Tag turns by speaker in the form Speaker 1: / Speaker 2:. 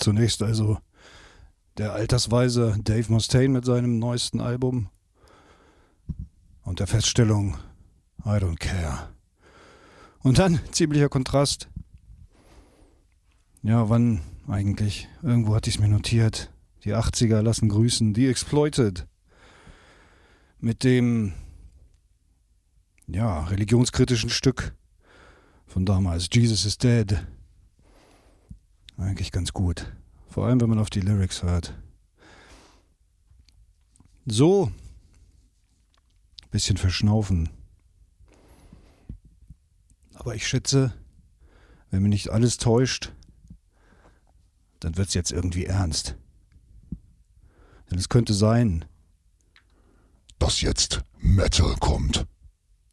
Speaker 1: Zunächst also der altersweise Dave Mustaine mit seinem neuesten Album und der Feststellung I don't care. Und dann ziemlicher Kontrast. Ja, wann eigentlich? Irgendwo hatte ich es mir notiert. Die 80er lassen grüßen. Die Exploited. Mit dem, ja, religionskritischen Stück von damals. Jesus is Dead. Eigentlich ganz gut. Vor allem, wenn man auf die Lyrics hört. So. Bisschen verschnaufen. Aber ich schätze, wenn mich nicht alles täuscht, dann wird es jetzt irgendwie ernst. Denn es könnte sein,
Speaker 2: dass jetzt Metal kommt.